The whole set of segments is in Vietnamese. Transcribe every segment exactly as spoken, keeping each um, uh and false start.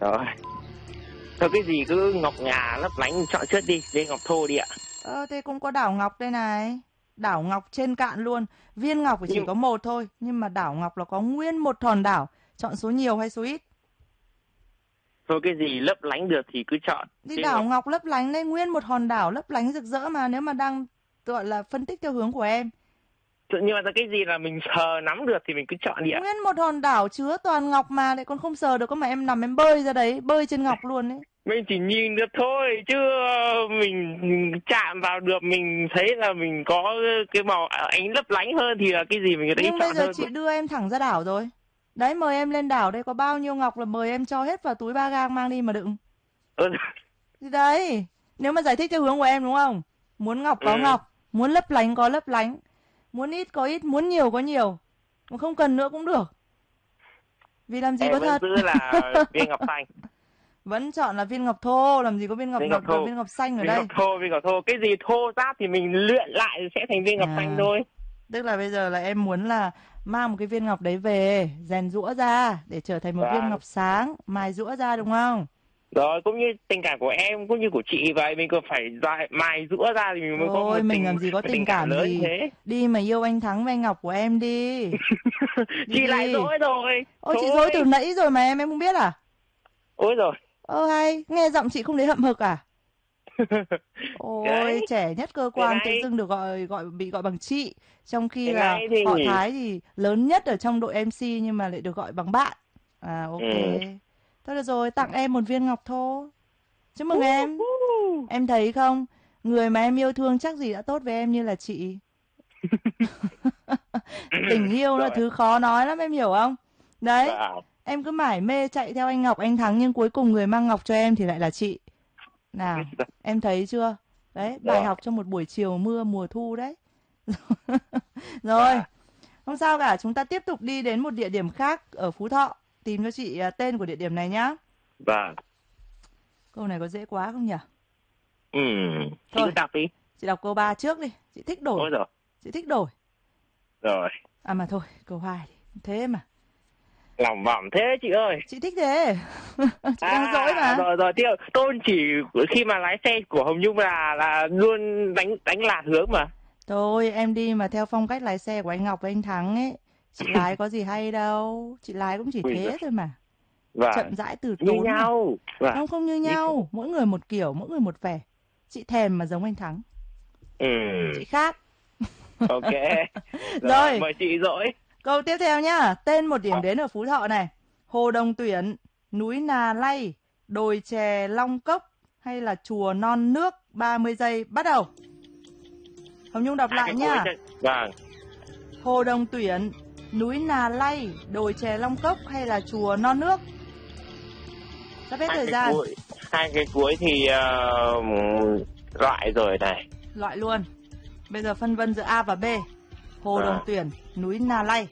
Rồi. Thôi cái gì cứ ngọc ngà lấp lánh chọn trước đi, viên ngọc thô đi ạ. Ờ, thế cũng có đảo ngọc đây này. Đảo ngọc trên cạn luôn. Viên ngọc thì chỉ Nhưng... có một thôi. Nhưng mà đảo ngọc là có nguyên một hòn đảo. Chọn số nhiều hay số ít? Thôi cái gì lấp lánh được thì cứ chọn. Thì đảo ngọc... ngọc lấp lánh đây, nguyên một hòn đảo lấp lánh rực rỡ mà. Nếu mà đang gọi là phân tích theo hướng của em. Nhưng mà cái gì là mình sờ nắm được thì mình cứ chọn đi ạ. Nguyên một hòn đảo chứa toàn ngọc mà lại còn không sờ được, có mà em nằm em bơi ra đấy, bơi trên ngọc luôn đấy. Mình chỉ nhìn được thôi chứ mình chạm vào được, mình thấy là mình có cái màu ánh lấp lánh hơn thì là cái gì mình thấy chọn hơn. Nhưng bây giờ chị đưa em thẳng ra đảo rồi. Đấy, mời em lên đảo đây, có bao nhiêu ngọc là mời em cho hết vào túi ba gang mang đi mà đựng. Ừ. Thì đấy, nếu mà giải thích theo hướng của em đúng không? Muốn ngọc có ừ. ngọc, muốn lấp lánh có lấp lánh, muốn ít có ít, muốn nhiều có nhiều. Mà không cần nữa cũng được. Vì làm gì em có thật. Em vẫn giữ là viên ngọc xanh. Vẫn chọn là viên ngọc thô, làm gì có viên ngọc, viên ngọc, thô. viên ngọc xanh ở viên đây. Viên ngọc thô, viên ngọc thô. Cái gì thô ráp thì mình luyện lại sẽ thành viên ngọc à. xanh thôi. Tức là bây giờ là em muốn là mang một cái viên ngọc đấy về, rèn rũa ra để trở thành một vâng. viên ngọc sáng, mài rũa ra đúng không? Rồi, cũng như tình cảm của em, cũng như của chị vậy, mình còn phải mài rũa ra thì mình mới Ôi, có một mình tình, làm gì có tình, tình cảm, cảm gì. thế. Đi mà yêu anh Thắng với anh Ngọc của em đi. đi chị đi. Lại dỗi rồi. Ôi, chị dỗi từ nãy rồi mà em em không biết à? Ôi rồi. Ơ hay, nghe giọng chị không thấy hậm hực à? Ôi, đấy. Trẻ nhất cơ quan tự dưng được gọi gọi bị gọi bằng chị, trong khi cái là thì... họ Thái thì lớn nhất ở trong đội em xê nhưng mà lại được gọi bằng bạn. À ok. Ừ. Thôi được rồi, tặng em một viên ngọc thô. Chúc mừng uh, em. Uh. Em thấy không? Người mà em yêu thương chắc gì đã tốt với em như là chị. Tình yêu là thứ khó nói lắm, em hiểu không? Đấy. Wow. Em cứ mải mê chạy theo anh Ngọc, anh Thắng nhưng cuối cùng người mang ngọc cho em thì lại là chị. Nào, em thấy chưa? Đấy, bài yeah. học cho một buổi chiều mưa mùa thu đấy. Rồi, yeah. không sao cả, chúng ta tiếp tục đi đến một địa điểm khác ở Phú Thọ. Tìm cho chị tên của địa điểm này nhá. Vâng. Câu này có dễ quá không nhỉ? Ừ, chị cứ đọc đi. Chị đọc câu ba trước đi, chị thích đổi. Ôi rồi. Chị thích đổi. Rồi. À mà thôi, câu hai đi, thế mà. Lòng vòng thế chị ơi. Chị thích thế. Chị à, đang dỗi mà. Rồi rồi tiêu, tôi chỉ khi mà lái xe của Hồng Nhung là là luôn đánh đánh lạc hướng mà. Thôi em đi mà theo phong cách lái xe của anh Ngọc với anh Thắng ấy. Chị lái có gì hay đâu. Chị lái cũng chỉ thế thôi mà. Vâng. Chậm rãi từ như tốn nhau. Vâng. Không không như nhau. Mỗi người một kiểu, mỗi người một vẻ. Chị thèm mà giống anh Thắng. Ừ. Chị khác. Ok. Rồi, rồi. Mời chị dỗi. Câu tiếp theo nhá. Tên một điểm đến ở Phú Thọ này. Hồ Đồng Tuyển, núi Nà Lay, đồi chè Long Cốc hay là chùa Non Nước. Ba mươi giây bắt đầu. Hồng Nhung đọc à, lại nhá. Vâng. Hồ Đồng Tuyển, núi Nà Lay, đồi chè Long Cốc hay là chùa Non Nước. Sắp hết thời gian. Cuối, hai cái cuối thì uh, loại rồi này. Loại luôn. Bây giờ phân vân giữa A và B. Hồ à. Đồng Tuyển, núi Nà Lay.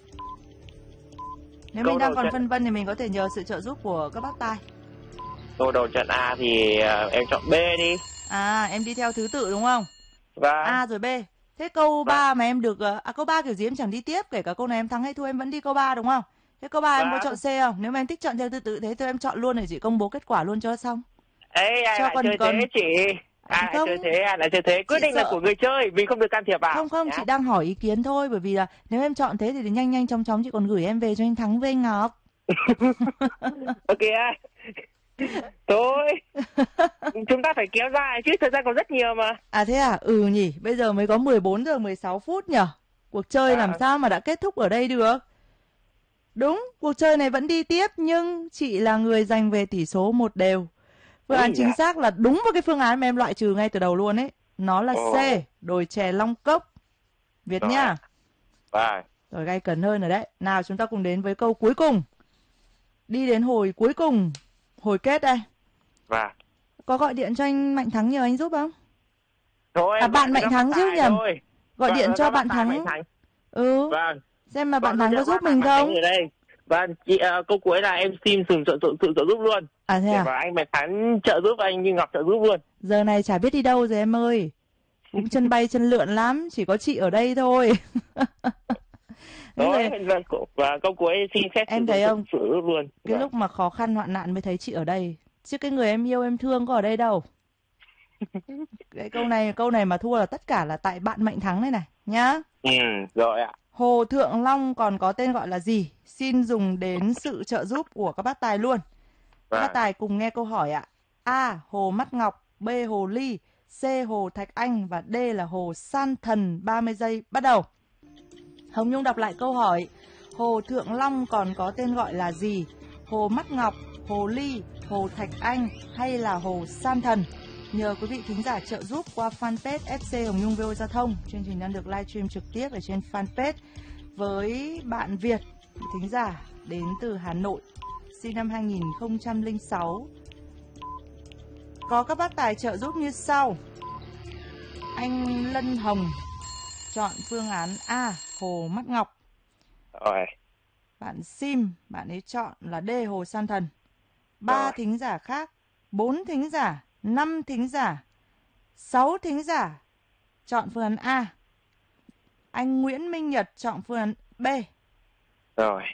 Nếu Câu mình đang còn trận... phân vân thì mình có thể nhờ sự trợ giúp của các bác tài. Câu đầu trận A thì uh, em chọn B đi. À, em đi theo thứ tự đúng không? Vâng. A rồi B. Thế câu ba mà em được... À, câu ba kiểu gì em chẳng đi tiếp. Kể cả câu này em thắng hay thua em vẫn đi câu ba đúng không? Thế câu ba vâng. em có chọn C không? Nếu mà em thích chọn theo thứ tự thế thì em chọn luôn để chị công bố kết quả luôn cho xong. Ê, ai cho lại con chơi con... thế chị? Ai không. lại chơi thế? Ai lại chơi thế? Quyết định sợ... là của người chơi, mình không được can thiệp vào. Không không, Nhá. Chị đang hỏi ý kiến thôi. Bởi vì là nếu em chọn thế thì nhanh nhanh chóng chóng chị còn gửi em về cho anh Thắng với anh Ngọc. Ok. Thôi. Chúng ta phải kéo dài chứ, thời gian còn rất nhiều mà. À thế à? Ừ nhỉ, bây giờ mới có mười bốn giờ mười sáu phút nhỉ. Cuộc chơi à. làm sao mà đã kết thúc ở đây được? Đúng, cuộc chơi này vẫn đi tiếp nhưng chị là người giành về tỷ số một đều. Phương án chính xác là đúng vào cái phương án mà em loại trừ ngay từ đầu luôn ấy. Nó là C, đồi chè Long Cốc. Việt rồi. Nhá. Vâng. Rồi gay cấn hơn rồi đấy. Nào chúng ta cùng đến với câu cuối cùng. Đi đến hồi cuối cùng, hồi kết đây. Vâng. Có gọi điện cho anh Mạnh Thắng nhờ anh giúp không? Thôi, à bạn Mạnh Thắng chứ nhầm. Thôi. Gọi vâng, điện cho bạn Thắng. Thắng. Ừ. Vâng. Xem mà bạn Thắng có giúp mình không? Ở đây. Vâng, chị uh, câu cuối là em xin sự trợ, trợ, trợ giúp luôn. À thế à? Và anh Mạnh Thắng trợ giúp, anh Như Ngọc trợ giúp luôn. Giờ này chả biết đi đâu rồi em ơi. Cũng chân bay chân lượn lắm, chỉ có chị ở đây thôi. Rồi, và câu cuối xin phép em thấy không? Luôn. Cái lúc mà khó khăn hoạn nạn mới thấy chị ở đây. Chứ cái người em yêu em thương có ở đây đâu. Cái câu này câu này mà thua là tất cả là tại bạn mệnh thắng đây này nhá. Ừ, rồi ạ. Hồ Thượng Long còn có tên gọi là gì? Xin dùng đến sự trợ giúp của các bác tài luôn. Các bác tài cùng nghe câu hỏi ạ. A. Hồ Mắt Ngọc, B. Hồ Ly, C. Hồ Thạch Anh và D là Hồ San Thần. ba mươi giây bắt đầu. Hồng Nhung đọc lại câu hỏi. Hồ Thượng Long còn có tên gọi là gì? Hồ Mắt Ngọc, Hồ Ly, Hồ Thạch Anh hay là Hồ San Thần? Nhờ quý vị thính giả trợ giúp qua fanpage ép xê Hồng Nhung vê o Giao thông. Chương trình đang được livestream trực tiếp ở trên fanpage. Với bạn Việt, thính giả đến từ Hà Nội, sinh năm hai nghìn không trăm lẻ sáu. Có các bác tài trợ giúp như sau. Anh Lân Hồng chọn phương án A, Hồ Mắt Ngọc. Rồi. Bạn Sim, bạn ấy chọn là D, Hồ San Thần. Ba thính giả khác, bốn thính giả, năm thính giả, sáu thính giả chọn phương án A. Anh Nguyễn Minh Nhật chọn phương án B. Rồi.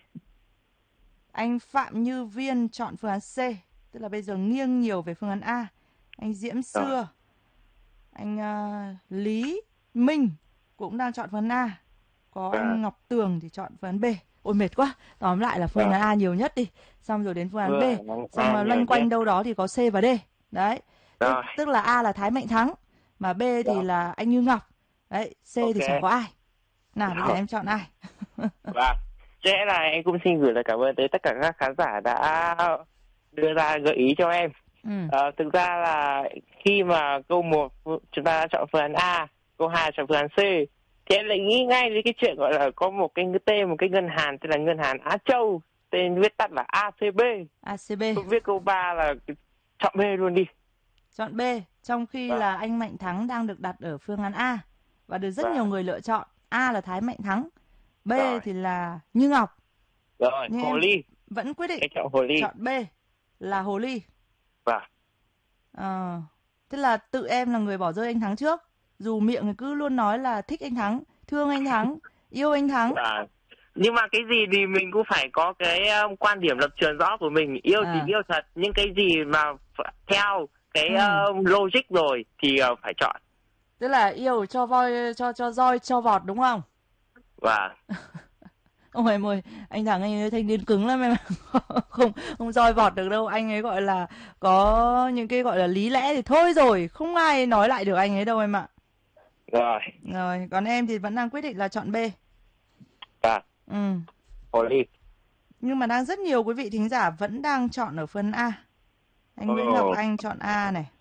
Anh Phạm Như Viên chọn phương án C. Tức là bây giờ nghiêng nhiều về phương án A. Anh Diễm Xưa, rồi. Anh uh, Lý Minh cũng đang chọn phương án A. Có à. Anh Ngọc Tường thì chọn phương án B. Ôi mệt quá. Tóm lại là phương án A nhiều nhất đi. Xong rồi đến phương án B. Xong rồi loanh quanh đâu đó thì có C và D. Đấy. Tức, tức là A là Thái Mạnh Thắng. Mà B thì rồi. Là anh Như Ngọc. Đấy. C okay. Thì chẳng có ai. Nào bây giờ em chọn ai? Vâng. Sẽ là em cũng xin gửi lời cảm ơn tới tất cả các khán giả đã đưa ra gợi ý cho em. Ừ. À, thực ra là khi mà câu một chúng ta đã chọn phương án A, câu hai chọn phương án C, thì em lại nghĩ ngay đến cái chuyện gọi là có một cái tên, một cái ngân hàng tên là ngân hàng Á Châu, tên viết tắt là a xê bê. a xê bê. Tôi viết câu ba là chọn B luôn đi. Chọn B, trong khi vâng. là anh Mạnh Thắng đang được đặt ở phương án A và được rất vâng. nhiều người lựa chọn. A là Thái Mạnh Thắng, B rồi. Thì là Như Ngọc. Rồi, nhưng Hồ Ly. Vẫn quyết định chọn Hồ Ly. Chọn B là Hồ Ly. Vâng. À, tức là tự em là người bỏ rơi anh Thắng trước. Dù miệng thì cứ luôn nói là thích anh Thắng, thương anh Thắng, yêu anh Thắng. À, nhưng mà cái gì thì mình cũng phải có cái um, quan điểm lập trường rõ của mình. Yêu à. thì yêu thật, nhưng cái gì mà theo cái ừ. um, logic rồi thì uh, phải chọn. Tức là yêu cho voi, cho cho roi, cho vọt đúng không? Vâng. Ôi em ơi, anh Thắng anh ấy thanh niên cứng lắm em. Không, không roi vọt được đâu. Anh ấy gọi là có những cái gọi là lý lẽ thì thôi rồi. Không ai nói lại được anh ấy đâu em ạ. Rồi. Rồi, còn em thì vẫn đang quyết định là chọn B. Vâng. Ừ. Hồ Ly. Nhưng mà đang rất nhiều quý vị thính giả vẫn đang chọn ở phần A. Anh oh. Nguyễn Ngọc Anh chọn A này.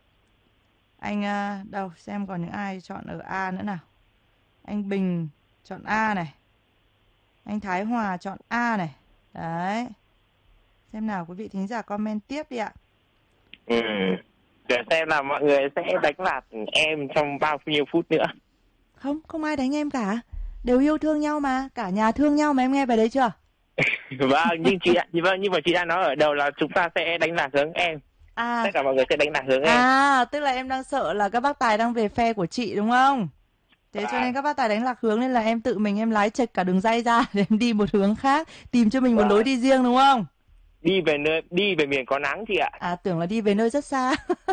Anh uh, đâu xem còn những ai chọn ở A nữa nào. Anh Bình chọn A này. Anh Thái Hòa chọn A này. Đấy. Xem nào quý vị thính giả comment tiếp đi ạ. Ừ. Để xem là mọi người sẽ đánh lạc em trong bao nhiêu phút nữa. Không, không ai đánh em cả. Đều yêu thương nhau mà. Cả nhà thương nhau mà, em nghe bài đấy chưa? Vâng, nhưng chị nhưng mà, nhưng mà chị đã nói ở đầu là chúng ta sẽ đánh lạc hướng em. À. Tất cả mọi người sẽ đánh lạc hướng em. À, tức là em đang sợ là các bác tài đang về phe của chị đúng không? Thế à. Cho nên các bác tài đánh lạc hướng nên là em tự mình em lái chệch cả đường dây ra để em đi một hướng khác, tìm cho mình một à. lối đi riêng đúng không? Đi về nơi đi về miền có nắng chị ạ. À, tưởng là đi về nơi rất xa.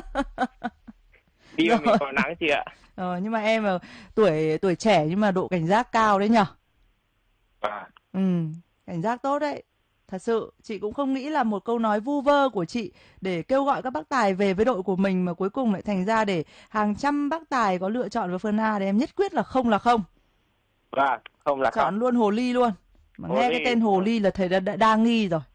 Đi về miền có nắng chị ạ. Ờ, nhưng mà em là tuổi tuổi trẻ nhưng mà độ cảnh giác cao đấy nhở? À. Ừ, cảnh giác tốt đấy. Thật sự, chị cũng không nghĩ là một câu nói vu vơ của chị để kêu gọi các bác tài về với đội của mình mà cuối cùng lại thành ra để hàng trăm bác tài có lựa chọn vào phần A thì em nhất quyết là không là không. Vâng, không là chọn không. Luôn Hồ Ly luôn. Mà Hồ nghe Ly. Cái tên Hồ Ly là thầy đã, đã đa nghi rồi.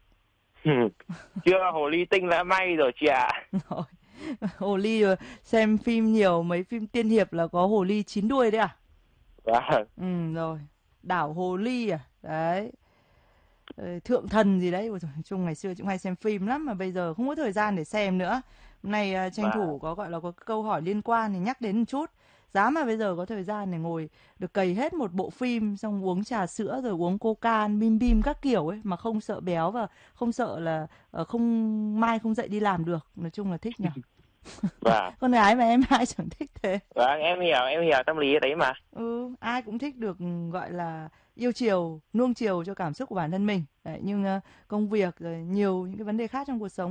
Chưa, Hồ Ly tinh đã may rồi chị ạ. Rồi. Hồ Ly xem phim nhiều, mấy phim tiên hiệp là có Hồ Ly chín đuôi đấy à? Vâng. Ừ, rồi. Đảo Hồ Ly à? Đấy. Thượng Thần gì đấy. Ôi trời, chung ngày xưa cũng hay xem phim lắm mà bây giờ không có thời gian để xem nữa. Hôm nay uh, tranh thủ có gọi là có câu hỏi liên quan thì nhắc đến một chút. Giá mà bây giờ có thời gian để ngồi được cày hết một bộ phim xong uống trà sữa rồi uống coca, bim bim các kiểu ấy mà không sợ béo và không sợ là uh, không mai không dậy đi làm được. Nói chung là thích nhỉ. Vâng. Con gái mà em ai chẳng thích thế. Vâng, em hiểu, em hiểu tâm lý đấy mà. Ừ, ai cũng thích được gọi là yêu chiều, nuông chiều cho cảm xúc của bản thân mình. Đấy, nhưng uh, công việc rồi nhiều những cái vấn đề khác trong cuộc sống